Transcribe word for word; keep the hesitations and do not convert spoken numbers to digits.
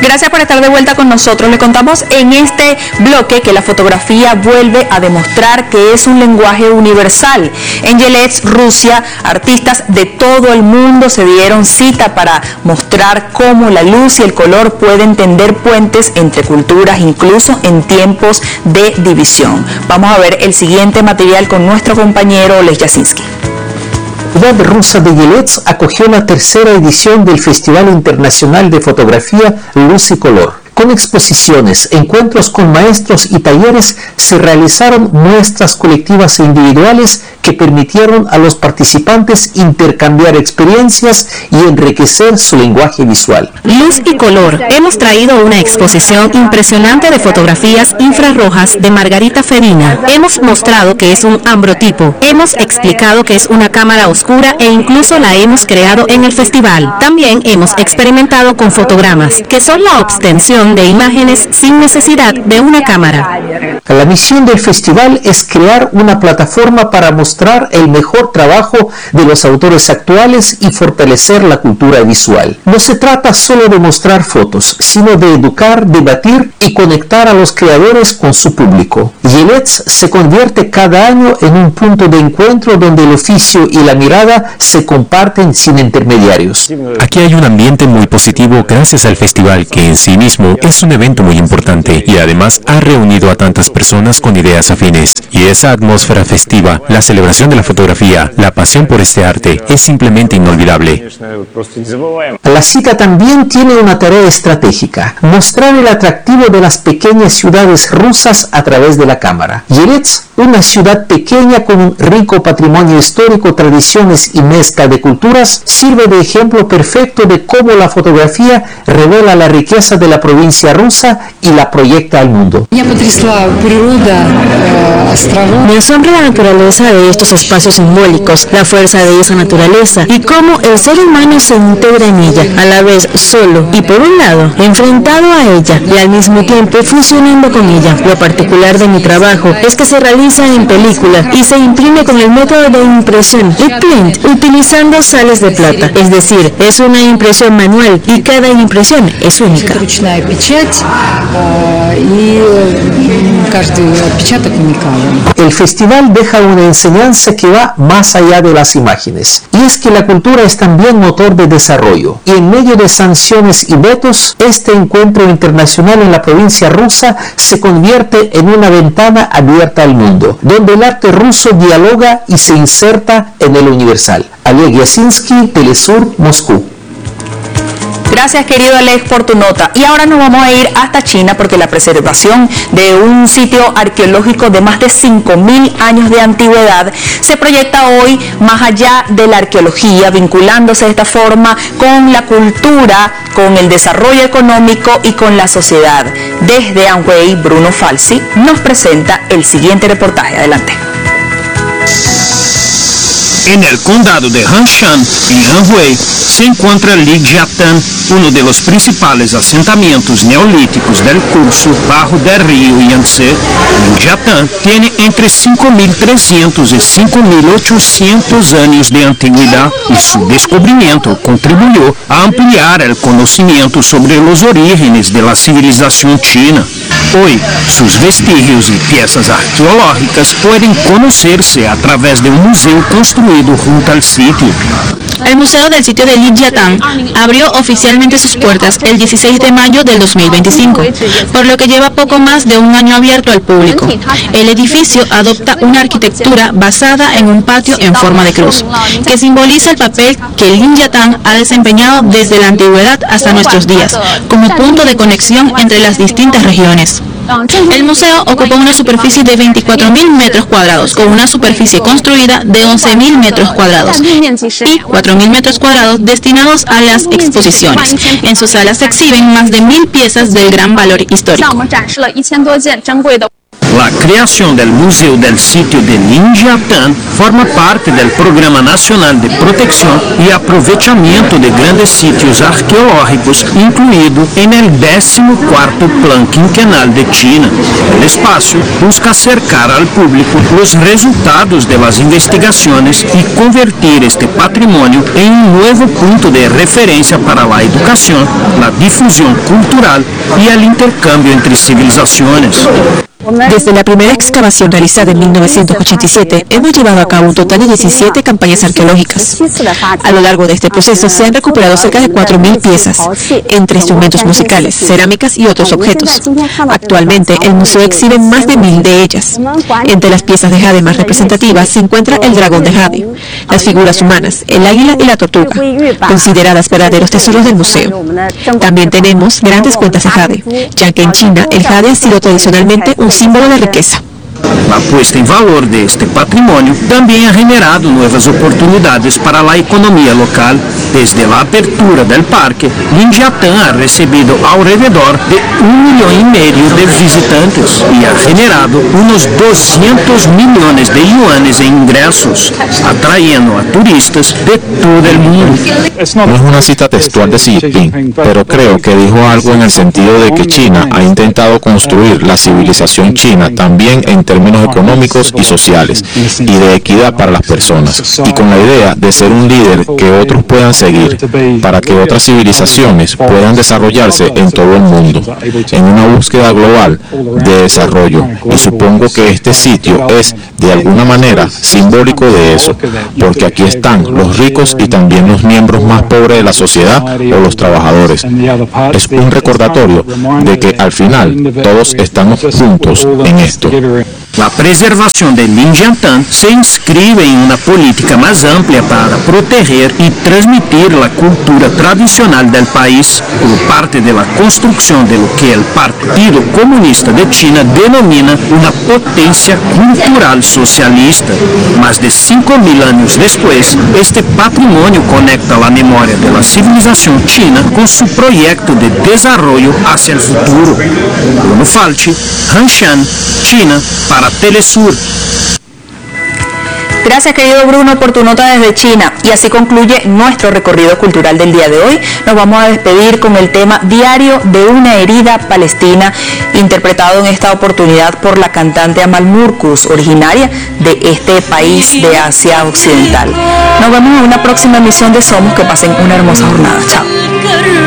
Gracias por estar de vuelta con nosotros. Le contamos en este bloque que la fotografía vuelve a demostrar que es un lenguaje universal. En Yelets, Rusia, artistas de todo el mundo se dieron cita para mostrar cómo la luz y el color pueden tender puentes entre culturas, incluso en tiempos de división. Vamos a ver el siguiente material con nuestro compañero Oleg Yasinski. La ciudad rusa de Yelets acogió la tercera edición del Festival Internacional de Fotografía Luz y Color. Con exposiciones, encuentros con maestros y talleres, se realizaron muestras colectivas e individuales que permitieron a los participantes intercambiar experiencias y enriquecer su lenguaje visual. Luz y color. Hemos traído una exposición impresionante de fotografías infrarrojas de Margarita Ferina. Hemos mostrado que es un ambrotipo. Hemos explicado que es una cámara oscura e incluso la hemos creado en el festival. También hemos experimentado con fotogramas, que son la obtención de imágenes sin necesidad de una cámara. La misión del festival es crear una plataforma para mostrar el mejor trabajo de los autores actuales y fortalecer la cultura visual. No se trata solo de mostrar fotos, sino de educar, debatir y conectar a los creadores con su público. Yelets se convierte cada año en un punto de encuentro donde el oficio y la mirada se comparten sin intermediarios. Aquí hay un ambiente muy positivo gracias al festival, que en sí mismo es un evento muy importante y además ha reunido a tantas personas con ideas afines. Y esa atmósfera festiva, la celebración de la fotografía, la pasión por este arte, es simplemente inolvidable. La cita también tiene una tarea estratégica: mostrar el atractivo de las pequeñas ciudades rusas a través de la cámara. Yelets, una ciudad pequeña con un rico patrimonio histórico, tradiciones y mezcla de culturas, sirve de ejemplo perfecto de cómo la fotografía revela la riqueza de la provincia rusa y la proyecta al mundo. Me asombra la naturaleza de estos espacios simbólicos, la fuerza de esa naturaleza y cómo el ser humano se integra en ella, a la vez solo y por un lado enfrentado a ella y al mismo tiempo funcionando con ella. Lo particular de mi trabajo es que se realiza en película y se imprime con el método de impresión de print utilizando sales de plata, es decir, es una impresión manual y cada impresión es única. El festival deja una enseñanza que va más allá de las imágenes, y es que la cultura es también motor de desarrollo, y en medio de sanciones y vetos, este encuentro internacional en la provincia rusa se convierte en una ventana abierta al mundo, donde el arte ruso dialoga y se inserta en el universal. Oleg Yasinski, Telesur, Moscú. Gracias, querido Alex, por tu nota. Y ahora nos vamos a ir hasta China, porque la preservación de un sitio arqueológico de más de cinco mil años de antigüedad se proyecta hoy más allá de la arqueología, vinculándose de esta forma con la cultura, con el desarrollo económico y con la sociedad. Desde Anhui, Bruno Falsi nos presenta el siguiente reportaje. Adelante. En el condado de Hanshan, en Anhui, se encuentra Lijiatan, uno de los principales asentamientos neolíticos del curso bajo del río Yangtze. Lijiatan tiene entre cinco mil trescientos y cinco mil ochocientos años de antigüedad y su descubrimiento contribuyó a ampliar el conocimiento sobre los orígenes de la civilización china. Hoy, sus vestigios y piezas arqueológicas pueden conocerse a través de un museo construido junto al sitio. El Museo del Sitio de Lijiatan abrió oficialmente sus puertas el dieciséis de mayo del dos mil veinticinco, por lo que lleva poco más de un año abierto al público. El edificio adopta una arquitectura basada en un patio en forma de cruz, que simboliza el papel que Lijiatan ha desempeñado desde la antigüedad hasta nuestros días, como punto de conexión entre las distintas regiones. El museo ocupa una superficie de veinticuatro mil metros cuadrados, con una superficie construida de once mil metros cuadrados y cuatro mil metros cuadrados destinados a las exposiciones. En sus salas se exhiben más de mil piezas del gran valor histórico. La creación del Museo del Sitio de Linjiatán forma parte del Programa Nacional de Protección y Aprovechamiento de Grandes Sitios Arqueológicos, incluido en el décimo cuarto Plan Quinquenal de China. El espacio busca acercar al público los resultados de las investigaciones y convertir este patrimonio en un nuevo punto de referencia para la educación, la difusión cultural y el intercambio entre civilizaciones. Desde la primera excavación realizada en mil novecientos ochenta y siete, hemos llevado a cabo un total de diecisiete campañas arqueológicas. A lo largo de este proceso se han recuperado cerca de cuatro mil piezas, entre instrumentos musicales, cerámicas y otros objetos. Actualmente, el museo exhibe más de mil de ellas. Entre las piezas de jade más representativas se encuentra el dragón de jade, las figuras humanas, el águila y la tortuga, consideradas verdaderos tesoros del museo. También tenemos grandes cuentas de jade, ya que en China el jade ha sido tradicionalmente un símbolo de riqueza. La puesta en valor de este patrimonio también ha generado nuevas oportunidades para la economía local. Desde la apertura del parque, Linjiatán ha recibido alrededor de un millón y medio de visitantes y ha generado unos doscientos millones de yuanes en ingresos, atrayendo a turistas de todo el mundo. No es una cita textual de Xi Jinping, pero creo que dijo algo en el sentido de que China ha intentado construir la civilización china también en términos económicos y sociales y de equidad para las personas, y con la idea de ser un líder que otros puedan seguir para que otras civilizaciones puedan desarrollarse en todo el mundo en una búsqueda global de desarrollo. Y supongo que este sitio es de alguna manera simbólico de eso, porque aquí están los ricos y también los miembros más pobres de la sociedad o los trabajadores. Es un recordatorio de que al final todos estamos juntos en esto. La preservación de Linjiatán se inscribe en una política más amplia para proteger y transmitir la cultura tradicional del país como parte de la construcción de lo que el Partido Comunista de China denomina una potencia cultural socialista. Más de cinco mil años después, este patrimonio conecta la memoria de la civilización china con su proyecto de desarrollo hacia el futuro. Bruno Falchi, Hanshan, China, para Telesur. Gracias, querido Bruno, por tu nota desde China. Y así concluye nuestro recorrido cultural del día de hoy. Nos vamos a despedir con el tema Diario de una herida palestina, interpretado en esta oportunidad por la cantante Amal Murkus, originaria de este país de Asia Occidental. Nos vemos en una próxima emisión de Somos. Que pasen una hermosa jornada. Chao.